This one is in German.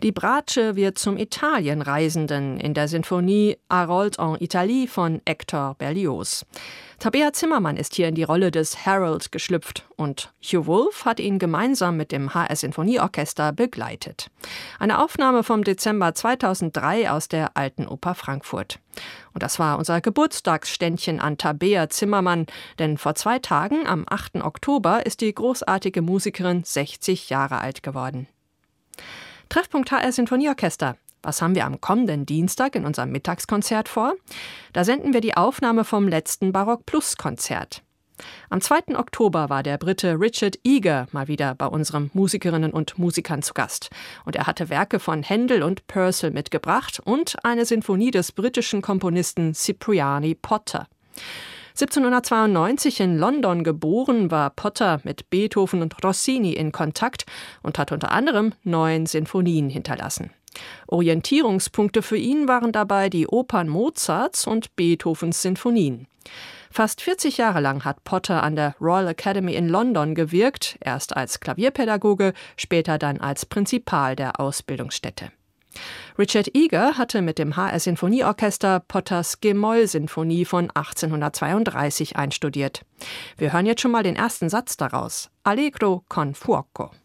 Die Bratsche wird zum Italienreisenden in der Sinfonie Harold en Italie von Hector Berlioz. Tabea Zimmermann ist hier in die Rolle des Harold geschlüpft und Hugh Wolf hat ihn gemeinsam mit dem HR Sinfonieorchester begleitet. Eine Aufnahme vom Dezember 2003 aus der Alten Oper Frankfurt. Und das war unser Geburtstagsständchen an Tabea Zimmermann, denn vor 2 Tagen, am 8. Oktober, ist die großartige Musikerin 60 Jahre alt geworden. Treffpunkt HR Sinfonieorchester. Was haben wir am kommenden Dienstag in unserem Mittagskonzert vor? Da senden wir die Aufnahme vom letzten Barock-Plus-Konzert. Am 2. Oktober war der Brite Richard Eager mal wieder bei unseren Musikerinnen und Musikern zu Gast. Und er hatte Werke von Händel und Purcell mitgebracht und eine Sinfonie des britischen Komponisten Cipriani Potter. 1792 in London geboren, war Potter mit Beethoven und Rossini in Kontakt und hat unter anderem 9 Sinfonien hinterlassen. Orientierungspunkte für ihn waren dabei die Opern Mozarts und Beethovens Sinfonien. Fast 40 Jahre lang hat Potter an der Royal Academy in London gewirkt, erst als Klavierpädagoge, später dann als Prinzipal der Ausbildungsstätte. Richard Eager hatte mit dem HR Sinfonieorchester Potters G-Moll-Sinfonie von 1832 einstudiert. Wir hören jetzt schon mal den ersten Satz daraus. Allegro con fuoco.